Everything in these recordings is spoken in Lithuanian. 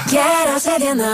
Geriausia diena.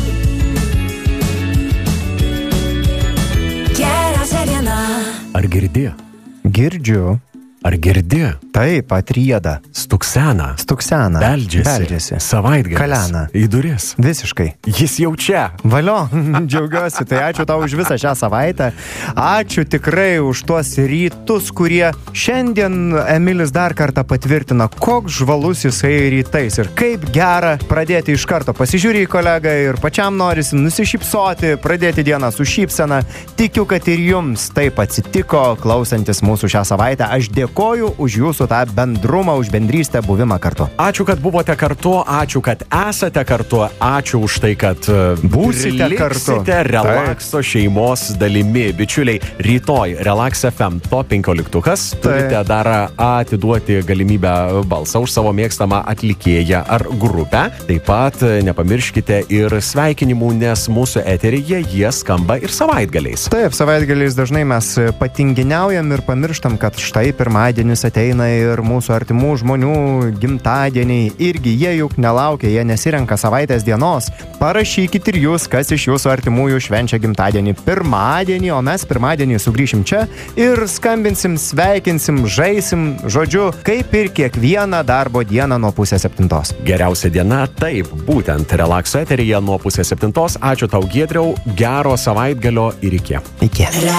Geriausia diena. Ar girdi? Girdžiu. Ar girdi? Taip, atrieda. Stuksena. Beldžiasi. Savaitgalis. Kalena. Į duris. Visiškai. Jis jau čia. Valio, džiaugiuosi. Tai ačiū tau už visą šią savaitę. Ačiū tikrai už tuos rytus, kurie šiandien Emilis dar kartą patvirtina, koks žvalus jisai rytais ir kaip gera pradėti iš karto. Pasižiūrė į kolegą ir pačiam norisi nusišypsoti, pradėti dieną su šypsena. Tikiu, kad ir jums taip atsitiko, klausantis mūsų šią savaitę. Aš dėkoju už jūsų tą bendrumą, už bendrystę, buvimą kartu. Ačiū, kad buvote kartu, ačiū, kad esate kartu, ačiū už tai, kad būsite kartu. Relakso šeimos dalimi. Bičiuliai, rytoj Relax FM top 15. Turite dar atiduoti galimybę balsą už savo mėgstamą atlikėją ar grupę. Taip pat nepamirškite ir sveikinimų, nes mūsų eteryje jie skamba ir savaitgaliais. Taip, savaitgaliais dažnai mes patinginiaujam ir pamirštam, kad štai pirmadienis ateina ir mūsų artimų žmonių gimtadieniai. Irgi jie juk nelaukia, jie nesirenka savaitės dienos. Parašykit ir jūs, kas iš jūsų artimųjų švenčia gimtadienį pirmadienį, o mes pirmadienį sugrįšim čia ir skambinsim, sveikinsim, žaisim, žodžiu, kaip ir kiekvieną darbo dieną nuo 6:30. Geriausia diena, taip, būtent Relaxo eteryje nuo 6:30. Ačiū tau, Giedriau, gero savaitgalio ir iki. Iki.